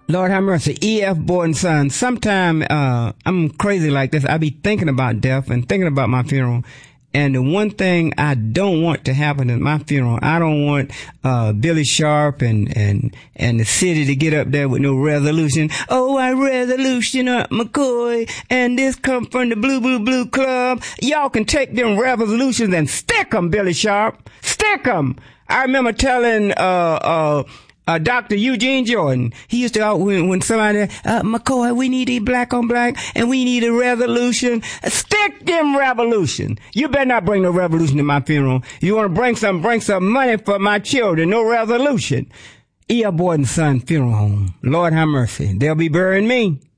Lord have mercy. E.F. Boyd & Son. Sometime, I'm crazy like this. I be thinking about death and thinking about my funeral. And the one thing I don't want to happen at my funeral, I don't want, Billy Sharp and the city to get up there with no resolution. Oh, I resolution up McCoy, and this come from the Blue, Blue, Blue Club. Y'all can take them resolutions and stick 'em, Billy Sharp. Stick 'em. I remember telling, Dr. Eugene Jordan, he used to, when somebody, McCoy, we need a black on black, and we need a revolution. Stick them revolution. You better not bring no revolution to my funeral. You want to bring some money for my children. No revolution. E.F. Boyd & Son Funeral Home. Lord have mercy. They'll be burying me.